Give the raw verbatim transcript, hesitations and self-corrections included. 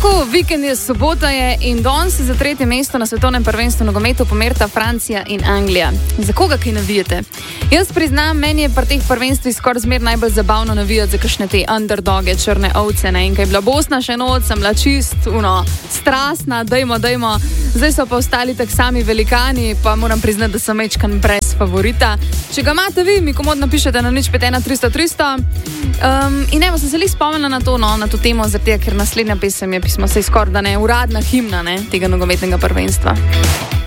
Tako, vikend je, sobota je in danes se za tretje mesto na svetovnem prvenstvu nogometu pomerita Francija in Anglija. Za koga kaj navijate? Jaz priznam, meni je pri teh prvenstvih skoraj zmer najbolj zabavno navijati za kakšne te underdoge, črne ovce, ne? In kaj je bila Bosna še noč, sem bila čist, uno, strastna, dajmo, dajmo. Zdaj so pa ostali tak sami velikani, pa moram priznati, da sem mečkan brez favorita. Če ga imate vi, mi komod napišete na nič pet ena tristo tristo. Um, in evo, sem se li spomnila na to, no, na to temo, zato ker naslednja pesem je pismo, sej skoraj da ne, uradna himna, ne, tega nogometnega prvenstva.